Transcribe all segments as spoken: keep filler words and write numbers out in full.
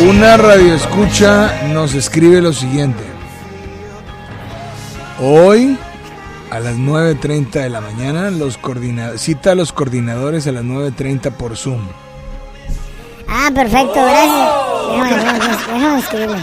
Una radioescucha nos escribe lo siguiente. Hoy, a las nueve treinta de la mañana, los coordina- cita a los coordinadores a las nueve treinta por Zoom. Ah, perfecto, gracias. Déjame, déjame, déjame escribirle.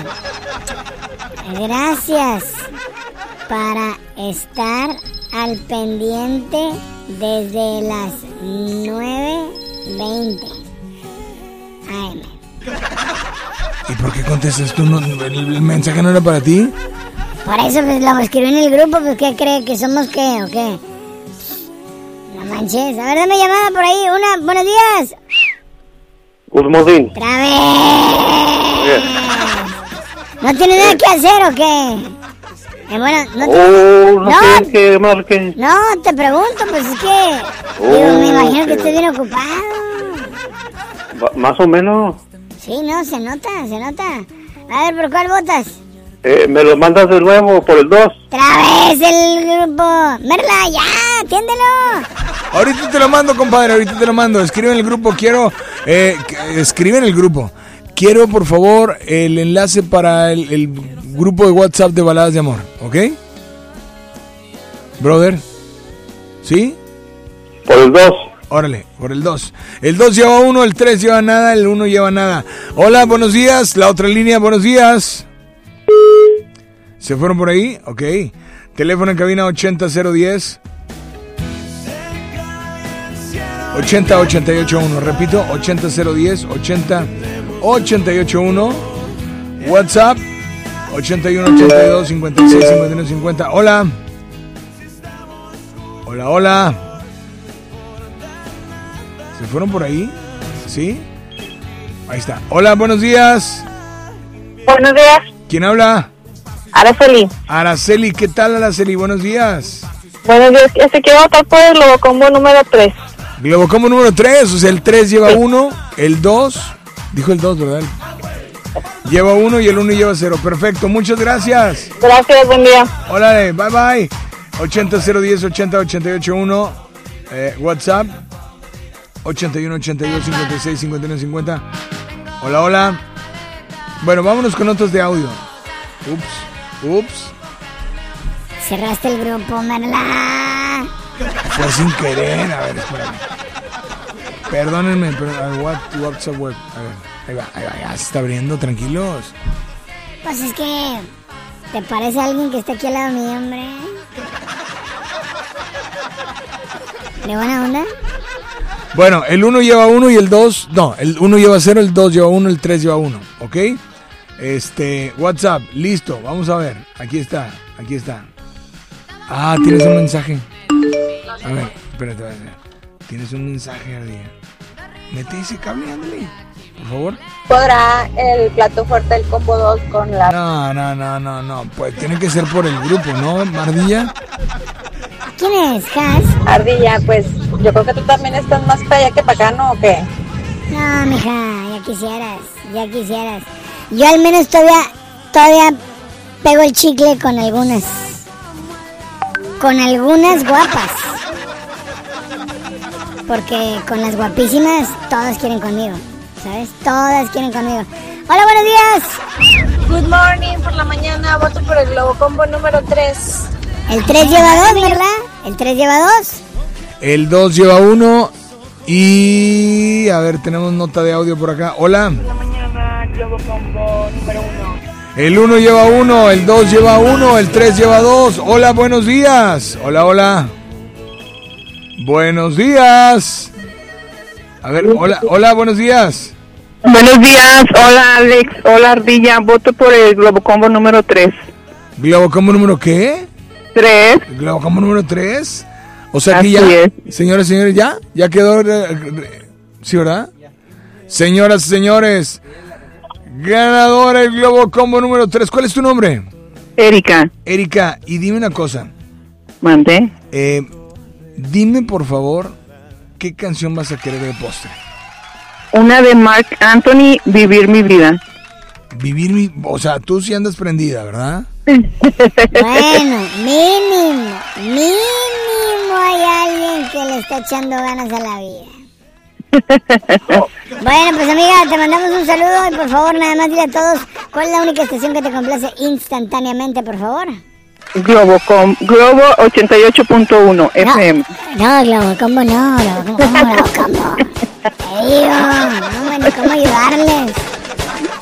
Gracias para estar al pendiente desde las nueve veinte A M. ¿Y por qué contestas tú? No, el, el mensaje no era para ti. Por eso pues lo escribí en el grupo, pues ¿qué cree? ¿Que somos qué o qué? No manches. A ver, dame llamada por ahí. Una, buenos días. Guzmodín. ¡Otra vez! ¿No tiene nada que hacer o qué? Eh, bueno, no te... Oh, no, no, sé qué marque. no, te pregunto, pues es que... Oh, digo, me imagino que ok. estés bien ocupado. Va- más o menos. Sí, no, se nota, se nota. A ver, ¿por cuál votas? Eh, ¿Me lo mandas de nuevo por el dos? ¡Otra vez el grupo! ¡Merla, ya! ¡Atiéndelo! Ahorita te lo mando, compadre, ahorita te lo mando. Escribe en el grupo, quiero... Eh, que- escribe en el grupo. Quiero, por favor, el enlace para el, el grupo de WhatsApp de Baladas de Amor, ¿ok? Brother. ¿Sí? Por el dos. Órale, por el dos. El dos lleva uno, el tres lleva nada, el uno lleva nada. Hola, buenos días. La otra línea, buenos días. ¿Se fueron por ahí? Ok. Teléfono en cabina ochenta cero diez. ochenta ochenta y ocho uno. Repito, ochenta cero diez, ochenta ochenta y ocho uno. WhatsApp ochenta y uno ochenta y dos cincuenta y seis cincuenta y uno cincuenta. Hola. Hola, hola. ¿Se fueron por ahí? ¿Sí? Ahí está. Hola, buenos días. Buenos días, ¿Quién habla? Araceli. Araceli, ¿qué tal, Araceli? Buenos días. Buenos días, este quiero votar por el Globocombo número tres. Globocombo número tres, o sea, el tres lleva uno, el dos, dijo el dos, ¿verdad? Lleva uno y el uno lleva cero. Perfecto, muchas gracias. Gracias, buen día. Hola, bye bye. ochenta cero diez, ochenta ochenta y ocho uno. Eh, WhatsApp ochenta y uno ochenta y dos cincuenta y seis cincuenta y uno cincuenta. Hola, hola. Bueno, vámonos con notas de audio. Ups, ups. Cerraste el grupo, Merla. Fue sin querer. A ver, espérame. Perdónenme, pero a ver, what, WhatsApp web. A ver, ahí va, ahí va, ya se está abriendo, tranquilos. Pues es que... ¿te parece alguien que está aquí al lado mío, hombre? ¿De buena onda? Bueno, el uno lleva uno y el dos... No, el uno lleva cero, el dos lleva uno, el tres lleva uno, ¿ok? Este, WhatsApp, listo, vamos a ver. Aquí está, aquí está. Ah, tienes un mensaje. A ver, espérate, a ver. Tienes un mensaje, Ardilla. Mete ese cable, ándale, por favor. ¿Podrá el plato fuerte del combo dos con la... No, no, no, no, no. Pues tiene que ser por el grupo, ¿no, Ardilla? ¿Quién es, Has? Ardilla? Pues yo creo que tú también estás más para allá que para acá, ¿no? ¿O qué? No, mija, ya quisieras, ya quisieras. Yo al menos todavía, todavía pego el chicle con algunas. Con algunas guapas. Porque con las guapísimas, todas quieren conmigo, ¿sabes? Todas quieren conmigo. Hola, buenos días. Good morning, por la mañana voto por el Globocombo número tres. El tres lleva dos, ¿verdad? El tres lleva dos. El dos lleva uno. Y... a ver, tenemos nota de audio por acá. Hola. Por la mañana, Globocombo número uno. El uno lleva uno, el dos lleva uno, el tres lleva dos. Hola, buenos días. Hola, hola. Buenos días. A ver, hola, hola, buenos días. Buenos días, hola Alex, hola Ardilla, voto por el Globocombo número tres. ¿Globocombo número qué? tres. ¿Globocombo número tres? O sea Así que ya, es. señores, señores, ya, ya quedó, eh, ¿sí, verdad? Señoras y señores, ganadora el Globocombo número tres. ¿Cuál es tu nombre? Erika. Erika, y dime una cosa. Mande. Eh, dime, por favor, ¿qué canción vas a querer de postre? Una de Marc Anthony, Vivir mi vida. Vivir mi... O sea, tú sí andas prendida, ¿verdad? Bueno, mínimo, mínimo hay alguien que le está echando ganas a la vida. Bueno, pues amiga, te mandamos un saludo y por favor nada más dile a todos cuál es la única estación que te complace instantáneamente, por favor. Globo, com, Globo ochenta y ocho punto uno F M. No, Globo, ¿cómo no? Globo, ¿cómo, cómo, cómo? Te digo, no, bueno, ¿cómo ayudarle?